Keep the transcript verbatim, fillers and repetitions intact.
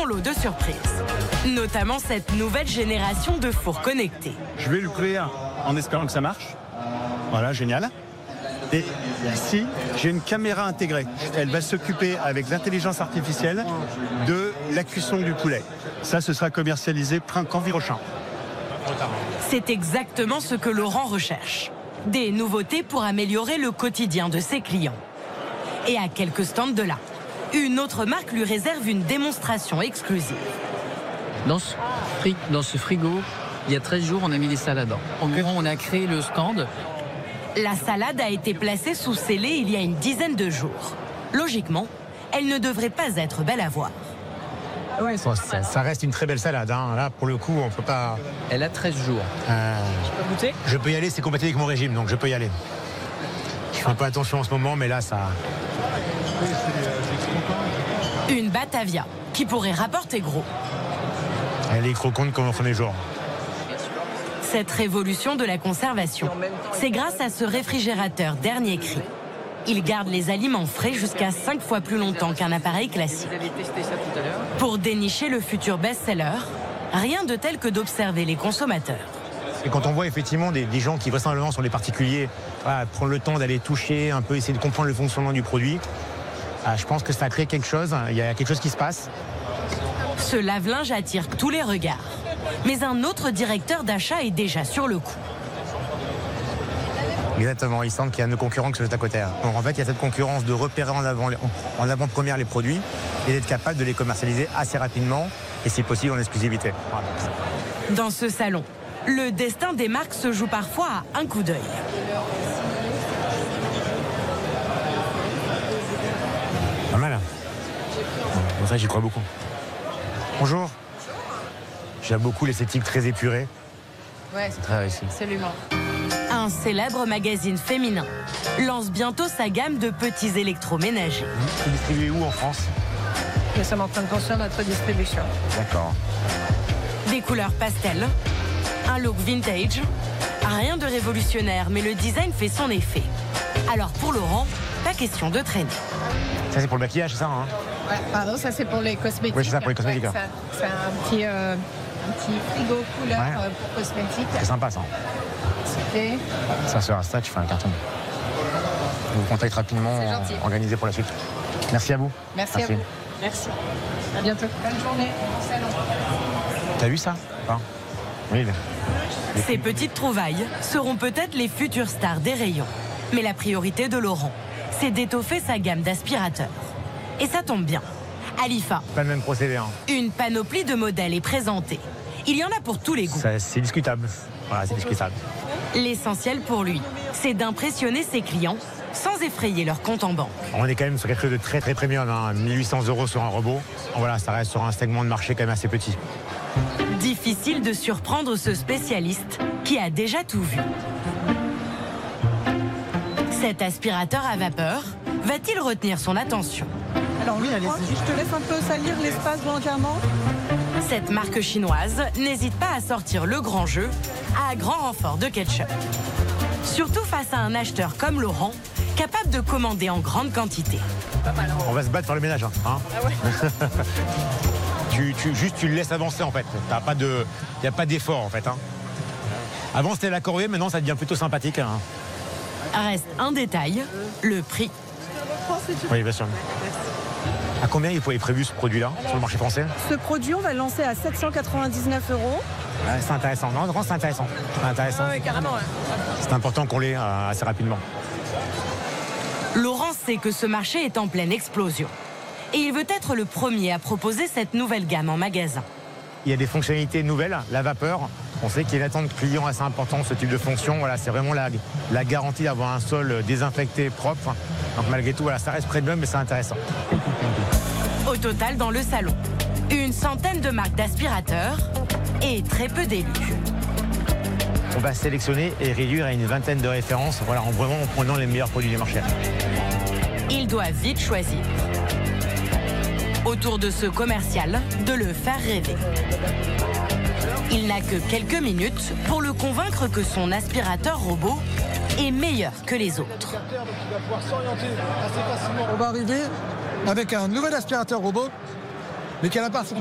son lot de surprises. Notamment cette nouvelle génération de fours connectés. Je vais l'ouvrir en espérant que ça marche. Voilà, génial. Et ici, j'ai une caméra intégrée. Elle va s'occuper avec l'intelligence artificielle de la cuisson du poulet. Ça, ce sera commercialisé printemps prochain. C'est exactement ce que Laurent recherche. Des nouveautés pour améliorer le quotidien de ses clients. Et à quelques stands de là, une autre marque lui réserve une démonstration exclusive. Dans ce, fri- dans ce frigo, il y a treize jours, on a mis des salades. Au moment où on a créé le stand, La salade a été placée sous scellé il y a une dizaine de jours. Logiquement, elle ne devrait pas être belle à voir. Ouais, ça, ça- ça reste une très belle salade. Hein. Là, pour le coup, on peut pas. elle a treize jours. Euh, Tu peux goûter ? je peux y aller, c'est compatible avec mon régime, donc je peux y aller. Je fais un peu attention en ce moment, mais là, ça. Une Batavia qui pourrait rapporter gros. Elle est croquante comme au premier jour. Cette révolution de la conservation, c'est grâce à ce réfrigérateur dernier cri. Il garde les aliments frais jusqu'à cinq fois plus longtemps qu'un appareil classique. Vous avez testé ça tout à l'heure ? Pour dénicher le futur best-seller, rien de tel que d'observer les consommateurs. Et quand on voit effectivement des, des gens qui vraisemblablement sont des particuliers, voilà, prendre le temps d'aller toucher, un peu essayer de comprendre le fonctionnement du produit, ah, je pense que ça crée quelque chose, il y a quelque chose qui se passe. Ce lave-linge attire tous les regards. Mais un autre directeur d'achat est déjà sur le coup. Exactement, il semble qu'il y a nos concurrents qui sont juste à côté. Donc en fait, il y a cette concurrence de repérer en avant, en avant-première les produits et d'être capable de les commercialiser assez rapidement et si possible en exclusivité. Voilà. Dans ce salon, le destin des marques se joue parfois à un coup d'œil. Pas mal. Bon, ça, j'y crois beaucoup. Bonjour. J'aime beaucoup l'esthétique très épurée. Ouais, Très réussi. absolument. Un célèbre magazine féminin lance bientôt sa gamme de petits électroménagers. C'est distribué où en France? Nous sommes en train de construire notre distribution. D'accord. Des couleurs pastel, un look vintage. Rien de révolutionnaire, mais le design fait son effet. Alors pour Laurent, pas question de traîner. Ça, c'est pour le maquillage, c'est ça hein? Ouais, pardon, ça c'est pour les cosmétiques. Oui, c'est ça, pour les cosmétiques, Ouais, hein. ça- c'est un petit, euh, un petit frigo couleur Ouais. euh, pour cosmétiques. C'est sympa, ça. C'était- Ça sur Insta, tu fais un carton. Je vous contacte rapidement, C'est gentil. organisé pour la suite. Merci à vous. Merci, à vous. Merci. À bientôt. Bonne journée. Bon salon. T'as vu ça? Pas Oui. Ces petites trouvailles seront peut-être les futures stars des rayons. Mais la priorité de Laurent, c'est d'étoffer sa gamme d'aspirateurs. Et ça tombe bien. À l'I F A, Pas le même procédé. Hein. une panoplie de modèles est présentée. Il y en a pour tous les goûts. Ça, c'est discutable. Voilà, c'est discutable. L'essentiel pour lui, c'est d'impressionner ses clients sans effrayer leur compte en banque. On est quand même sur quelque chose de très très premium. Hein. mille huit cents euros sur un robot. Voilà, ça reste sur un segment de marché quand même assez petit. Difficile de surprendre ce spécialiste qui a déjà tout vu. Cet aspirateur à vapeur va-t-il retenir son attention? Alors oui, allez je te laisse un peu salir l'espace volontairement. Cette marque chinoise n'hésite pas à sortir le grand jeu à grand renfort de ketchup. Surtout face à un acheteur comme Laurent, capable de commander en grande quantité. On va se battre pour le ménage. Hein. Hein Ah ouais. tu, tu, juste, tu le laisses avancer en fait. Il n'y a pas d'effort en fait. Hein. Avant c'était la corvée, maintenant ça devient plutôt sympathique. Hein. Reste un détail, le prix. Oui, bien sûr. À combien il est prévu ce produit-là sur le marché français? Ce produit, on va le lancer à sept cent quatre-vingt-dix-neuf euros. Ouais, c'est intéressant. Non, non, c'est intéressant. C'est intéressant. Ah ouais, carrément. Ouais. C'est important qu'on l'ait euh, assez rapidement. Laurent sait que ce marché est en pleine explosion. Et il veut être le premier à proposer cette nouvelle gamme en magasin. Il y a des fonctionnalités nouvelles, la vapeur. On sait qu'il y a une attente client assez importante, ce type de fonction. Voilà, c'est vraiment la, la garantie d'avoir un sol désinfecté, propre. Donc malgré tout, voilà, ça reste premium, mais c'est intéressant. Au total, dans le salon, une centaine de marques d'aspirateurs et très peu d'élus. On va sélectionner et réduire à une vingtaine de références, voilà, en vraiment en prenant les meilleurs produits du marché. Il doit vite choisir. Autour de ce commercial, de le faire rêver. Il n'a que quelques minutes pour le convaincre que son aspirateur robot est meilleur que les autres. On va arriver avec un nouvel aspirateur robot, mais qui a la